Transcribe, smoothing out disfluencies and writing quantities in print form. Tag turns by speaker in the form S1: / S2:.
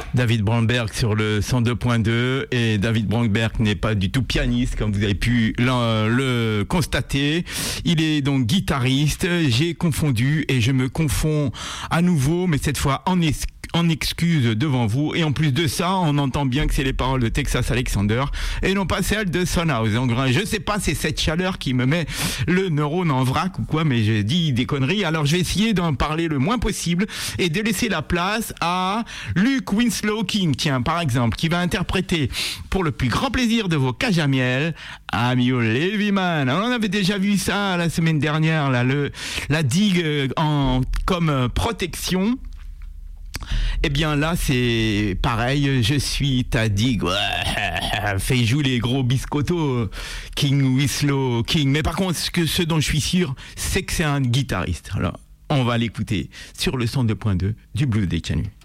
S1: David Bromberg sur le 102.2 et David Bromberg n'est pas du tout pianiste comme vous avez pu le constater. Il est donc guitariste. J'ai confondu et je me confonds à nouveau, mais cette fois en excuse devant vous. Et en plus de ça, on entend bien que c'est les paroles de Texas Alexander et non pas celles de Son House. Donc, je sais pas, c'est cette chaleur qui me met le neurone en vrac ou quoi, mais je dis des conneries. Alors je vais essayer d'en parler le moins possible et de laisser la place à Luke Winslow King, tiens, par exemple, qui va interpréter pour le plus grand plaisir de vos cages à miel, I'm Your Levyman. On avait déjà vu ça la semaine dernière, là, la digue comme protection. Eh bien là c'est pareil, je suis ta digue, fais jouer les gros biscottos, King Winslow King. Mais par contre ce dont je suis sûr, c'est que c'est un guitariste. Alors on va l'écouter sur le 102.2 du Blues des Canuts.